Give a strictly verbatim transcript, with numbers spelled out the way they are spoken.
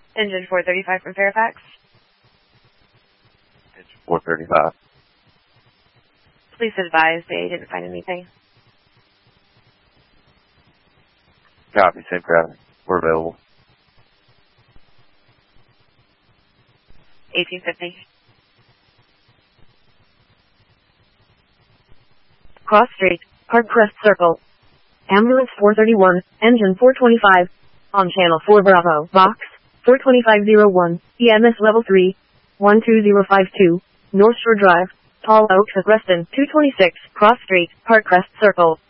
Engine four thirty-five from Fairfax. Engine four thirty-five. Please advise they didn't find anything. Copy, safe driving. We're available. eighteen fifty. Cross Street, Parkcrest Circle. Ambulance four thirty-one, engine four twenty-five. On channel four Bravo, box, four twenty-five oh one, E M S level three, one two zero five two, North Shore Drive, Tall Oaks, Reston, two twenty-six, Cross Street, Parkcrest Circle.